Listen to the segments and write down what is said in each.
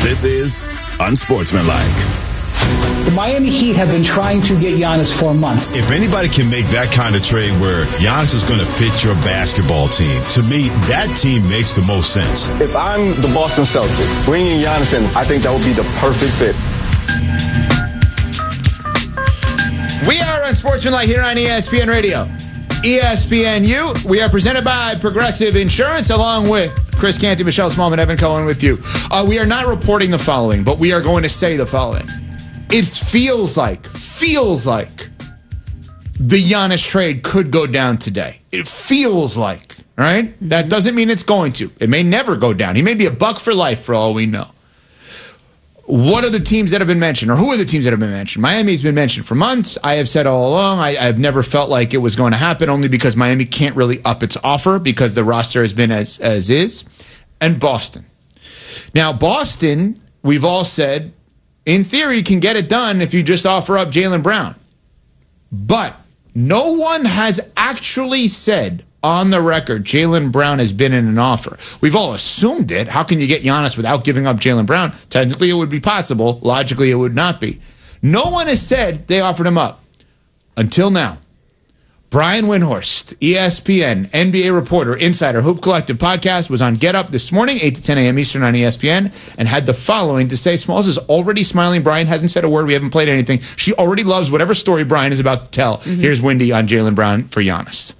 This is Unsportsmanlike. The Miami Heat have been trying to get Giannis for months. If anybody can make that kind of trade where Giannis is going to fit your basketball team, to me, that team makes the most sense. If I'm the Boston Celtics, bringing Giannis in, I think that would be the perfect fit. We are Unsportsmanlike here on ESPN Radio. ESPNU. We are presented by Progressive Insurance, along with Chris Canty, Michelle Smallman, Evan Cohen with you. We are not reporting the following, but we are going to say the following. It feels like the Giannis trade could go down today. It feels like, right? That doesn't mean it's going to. It may never go down. He may be a buck for life for all we know. What are the teams that have been mentioned, or who are the teams that have been mentioned? Miami's been mentioned for months. I have said all along, I've never felt like it was going to happen, only because Miami can't really up its offer because the roster has been as is. And Boston. Now, Boston, we've all said, in theory, can get it done if you just offer up Jaylen Brown. But no one has actually said on the record Jaylen Brown has been in an offer. We've all assumed it. How can you get Giannis without giving up Jaylen Brown? Technically, it would be possible. Logically, it would not be. No one has said they offered him up. Until now. Brian Windhorst, ESPN, NBA reporter, insider, Hoop Collective podcast, was on Get Up this morning, 8 to 10 a.m. Eastern on ESPN, and had the following to say. Smalls is already smiling. Brian hasn't said a word. We haven't played anything. She already loves whatever story Brian is about to tell. Here's Windy on Jaylen Brown for Giannis.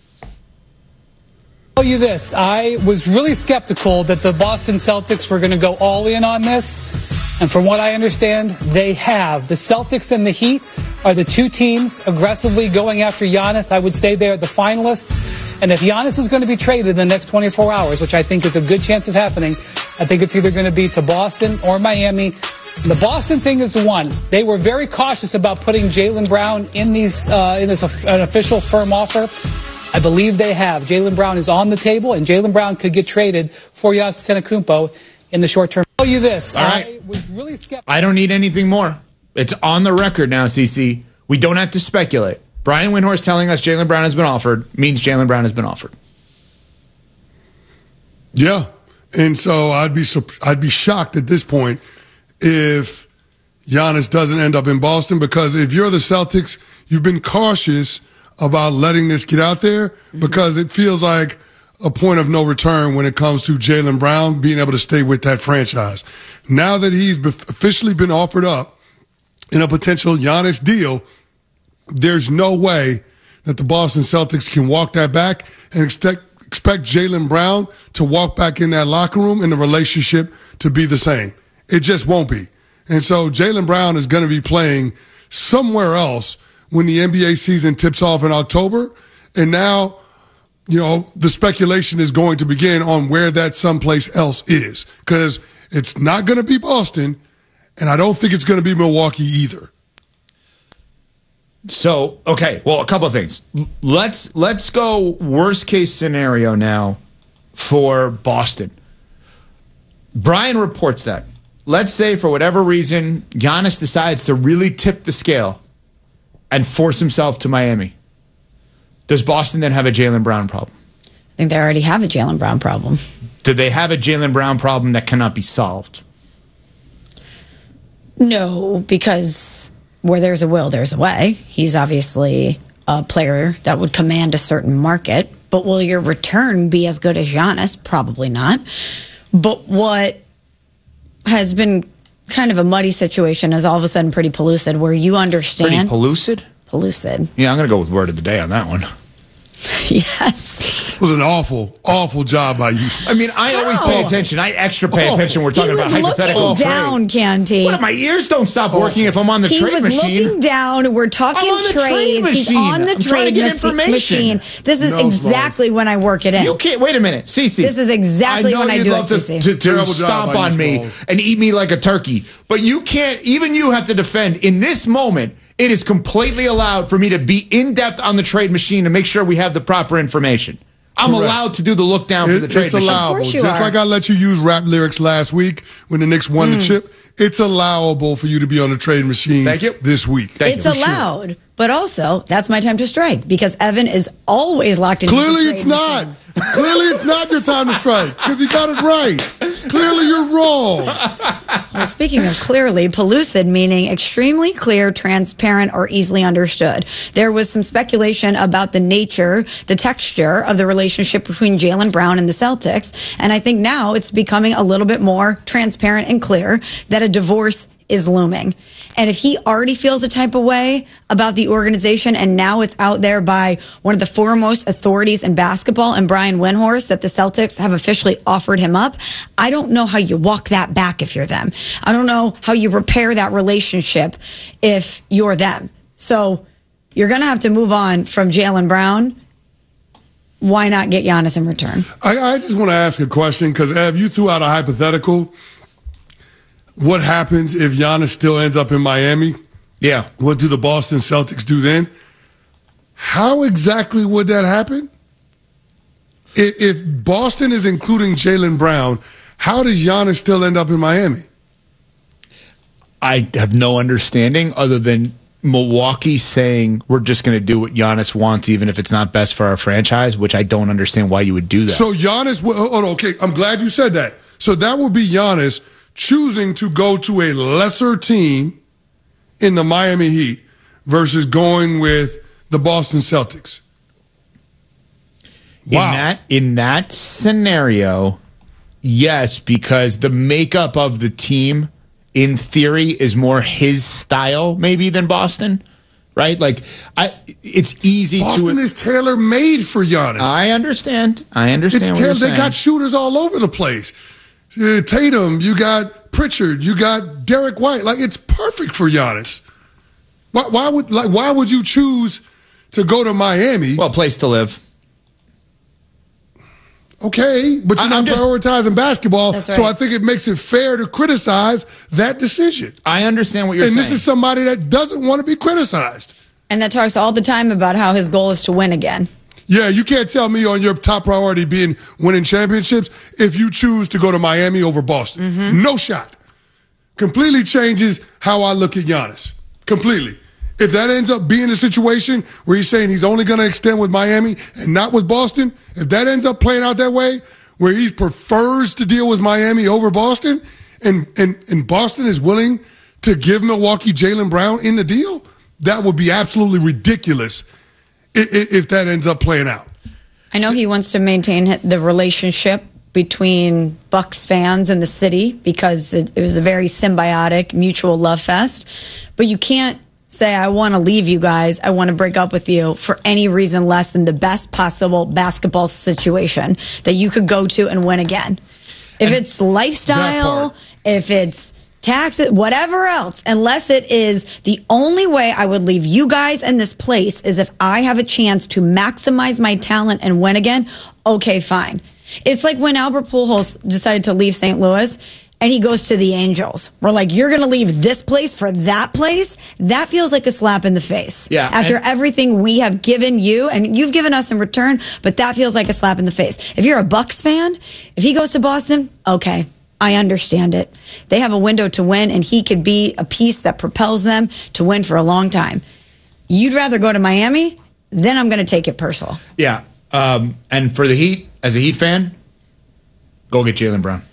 I'll tell you this. I was really skeptical that the Boston Celtics were going to go all in on this. And from what I understand, they have. The Celtics and the Heat are the two teams aggressively going after Giannis. I would say they're the finalists. And if Giannis is going to be traded in the next 24 hours, which I think is a good chance of happening, I think it's either going to be to Boston or Miami. The Boston thing is the one. They were very cautious about putting Jaylen Brown in this an official firm offer. I believe they have. Jaylen Brown is on the table, and Jaylen Brown could get traded for Giannis Antetokounmpo in the short term. I'll tell you this. All right. I was really skeptical. I don't need anything more. It's on the record now, CC. We don't have to speculate. Brian Windhorst telling us Jaylen Brown has been offered means Jaylen Brown has been offered. Yeah. And so I'd be shocked at this point if Giannis doesn't end up in Boston, because if you're the Celtics, you've been cautious about letting this get out there because it feels like a point of no return when it comes to Jaylen Brown being able to stay with that franchise. Now that he's officially been offered up in a potential Giannis deal, there's no way that the Boston Celtics can walk that back and expect Jaylen Brown to walk back in that locker room and the relationship to be the same. It just won't be. And so Jaylen Brown is going to be playing somewhere else when the NBA season tips off in October. And now, you know, the speculation is going to begin on where that someplace else is, because it's not going to be Boston, and I don't think it's going to be Milwaukee either. So, okay, well, a couple of things. Let's go worst case scenario now for Boston. Brian reports that. Let's say for whatever reason Giannis decides to really tip the scale and force himself to Miami. Does Boston then have a Jaylen Brown problem? I think they already have a Jaylen Brown problem. Do they have a Jaylen Brown problem that cannot be solved? No, because where there's a will, there's a way. He's obviously a player that would command a certain market. But will your return be as good as Giannis? Probably not. But what has been kind of a muddy situation is all of a sudden pretty pellucid, where you understand. Pretty pellucid? Pellucid. Yeah, I'm going to go with word of the day on that one. Yes. It was an awful job by you. I mean, I always pay attention. I extra pay attention. We're talking about hypothetical trade. He was looking down, Canty. What, my ears don't stop working if I'm on the trade machine. He was looking down. We're talking trades. He's on the trade machine. This is exactly when I work it in. You can't. Wait a minute. Cece. This is exactly when I do it, Cece. To stomp on me and eat me like a turkey. But you can't, even you have to defend in this moment. It is completely allowed for me to be in-depth on the trade machine to make sure we have the proper information. I'm allowed to do the look down for the trade machine. It's allowable. Just like I let you use rap lyrics last week when the Knicks won the chip, it's allowable for you to be on the trade machine this week. It's allowed, but also that's my time to strike, because Evan is always locked in. Clearly it's not. Clearly it's not your time to strike, because he got it right. Clearly, you're wrong. Well, speaking of clearly, pellucid meaning extremely clear, transparent, or easily understood. There was some speculation about the nature, the texture of the relationship between Jaylen Brown and the Celtics. And I think now it's becoming a little bit more transparent and clear that a divorce is looming. And if he already feels a type of way about the organization, and now it's out there by one of the foremost authorities in basketball and Brian Windhorst that the Celtics have officially offered him up, I don't know how you walk that back if you're them. I don't know how you repair that relationship if you're them. So you're going to have to move on from Jaylen Brown. Why not get Giannis in return? I just want to ask a question because, Ev, you threw out a hypothetical. What happens if Giannis still ends up in Miami? Yeah. What do the Boston Celtics do then? How exactly would that happen? If Boston is including Jaylen Brown, how does Giannis still end up in Miami? I have no understanding other than Milwaukee saying we're just going to do what Giannis wants, even if it's not best for our franchise, which I don't understand why you would do that. So Giannis, okay, I'm glad you said that. So that would be Giannis choosing to go to a lesser team in the Miami Heat versus going with the Boston Celtics. Wow. In that scenario, yes, because the makeup of the team, in theory, is more his style maybe than Boston, right? Like, it's easy Boston is tailor-made for Giannis. I understand. It's what you're saying. They got shooters all over the place. Tatum, you got Pritchard, you got Derek White. Like, it's perfect for Giannis. Why would you choose to go to Miami? Well, place to live. Okay, but you're not prioritizing basketball, right. So I think it makes it fair to criticize that decision. I understand what you're saying. And this is somebody that doesn't want to be criticized. And that talks all the time about how his goal is to win again. Yeah, you can't tell me on your top priority being winning championships if you choose to go to Miami over Boston. Mm-hmm. No shot. Completely changes how I look at Giannis. Completely. If that ends up being a situation where he's saying he's only going to extend with Miami and not with Boston, if that ends up playing out that way, where he prefers to deal with Miami over Boston, and Boston is willing to give Milwaukee Jaylen Brown in the deal, that would be absolutely ridiculous if that ends up playing out. I know he wants to maintain the relationship between Bucks fans and the city because it was a very symbiotic, mutual love fest. But you can't say, I want to leave you guys, I want to break up with you for any reason less than the best possible basketball situation that you could go to and win again. If it's lifestyle, if it's taxes, whatever else, unless it is the only way I would leave you guys in this place is if I have a chance to maximize my talent and win again, okay, fine. It's like when Albert Pujols decided to leave St. Louis and he goes to the Angels. We're like, you're going to leave this place for that place? That feels like a slap in the face. Yeah, after everything we have given you and you've given us in return, but that feels like a slap in the face. If you're a Bucks fan, if he goes to Boston, okay, I understand it. They have a window to win, and he could be a piece that propels them to win for a long time. You'd rather go to Miami? Then I'm going to take it personal. Yeah. And for the Heat, as a Heat fan, go get Jaylen Brown.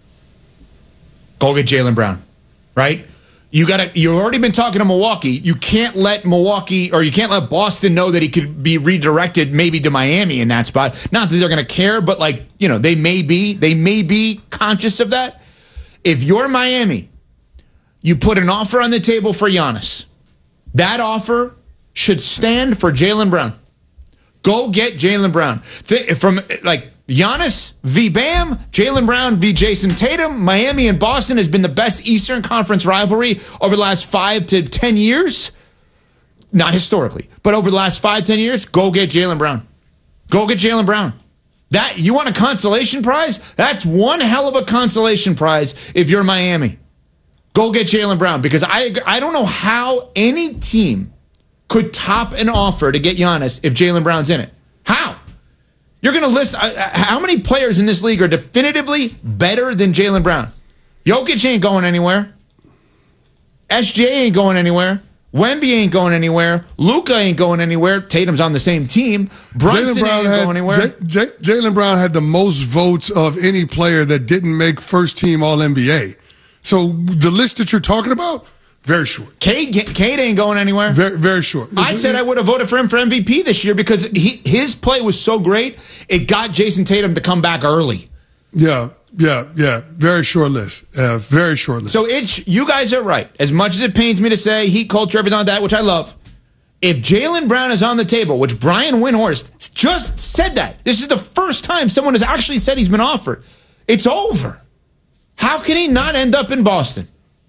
Go get Jaylen Brown, right? You've already been talking to Milwaukee. You can't let Milwaukee or you can't let Boston know that he could be redirected maybe to Miami in that spot. Not that they're going to care, but they may be conscious of that. If you're Miami, you put an offer on the table for Giannis. That offer should stand for Jaylen Brown. Go get Jaylen Brown. From Giannis v. Bam, Jaylen Brown v. Jason Tatum, Miami and Boston has been the best Eastern Conference rivalry over the last 5 to 10 years. Not historically, but over the last 5-10 years, go get Jaylen Brown. Go get Jaylen Brown. That, you want a consolation prize? That's one hell of a consolation prize if you're Miami. Go get Jaylen Brown, because I don't know how any team could top an offer to get Giannis if Jaylen Brown's in it. How? You're going to list how many players in this league are definitively better than Jaylen Brown? Jokic ain't going anywhere. SJ ain't going anywhere. Wemby ain't going anywhere. Luka ain't going anywhere. Tatum's on the same team. Brunson ain't going anywhere. Jaylen Brown had the most votes of any player that didn't make first team All-NBA. So the list that you're talking about, very short. Cade ain't going anywhere. Very, very short. I said I would have voted for him for MVP this year because his play was so great, it got Jason Tatum to come back early. Yeah. Very short list. Very short list. So you guys are right. As much as it pains me to say Heat culture, everything like that, which I love, if Jaylen Brown is on the table, which Brian Windhorst just said that, this is the first time someone has actually said he's been offered, it's over. How can he not end up in Boston?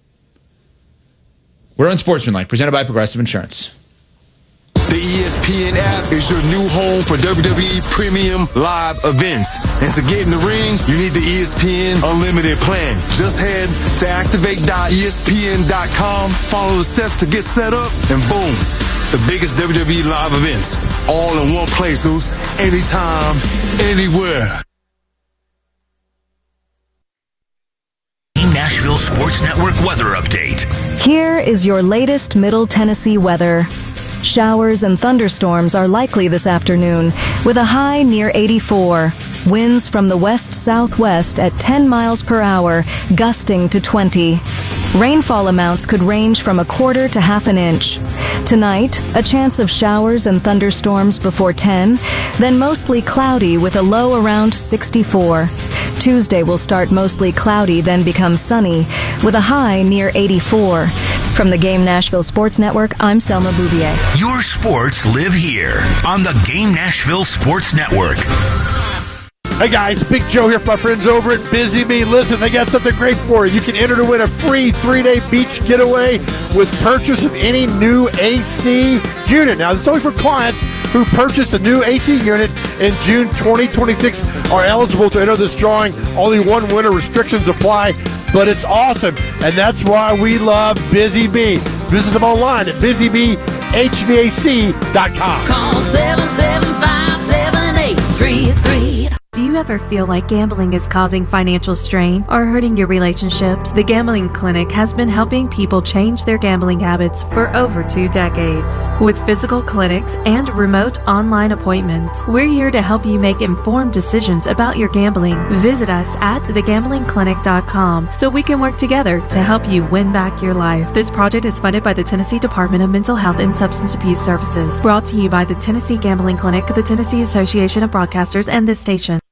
We're Unsportsmanlike, presented by Progressive Insurance. The ESPN app is your new home for WWE Premium Live events. And to get in the ring, you need the ESPN Unlimited plan. Just head to activate.espn.com, follow the steps to get set up, and boom, the biggest WWE Live events. All in one place, Zeus. Anytime, anywhere. Nashville Sports Network weather update. Here is your latest Middle Tennessee weather. Showers and thunderstorms are likely this afternoon, with a high near 84. Winds from the west-southwest at 10 miles per hour, gusting to 20. Rainfall amounts could range from a quarter to half an inch. Tonight, a chance of showers and thunderstorms before 10, then mostly cloudy with a low around 64. Tuesday will start mostly cloudy, then become sunny, with a high near 84. From the Game Nashville Sports Network, I'm Selma Bouvier. Your sports live here on the Game Nashville Sports Network. Hey guys, Big Joe here from my friends over at Busy Bee. Listen, they got something great for you. You can enter to win a free 3-day beach getaway with purchase of any new AC unit. Now, this is only for clients who purchase a new AC unit in June 2026 are eligible to enter this drawing. Only one winner, restrictions apply, but it's awesome, and that's why we love Busy Bee. Visit them online at busybehvac.com. Call 775-7833. Do you ever feel like gambling is causing financial strain or hurting your relationships? The Gambling Clinic has been helping people change their gambling habits for over 2 decades. With physical clinics and remote online appointments, we're here to help you make informed decisions about your gambling. Visit us at thegamblingclinic.com so we can work together to help you win back your life. This project is funded by the Tennessee Department of Mental Health and Substance Abuse Services. Brought to you by the Tennessee Gambling Clinic, the Tennessee Association of Broadcasters, and this station.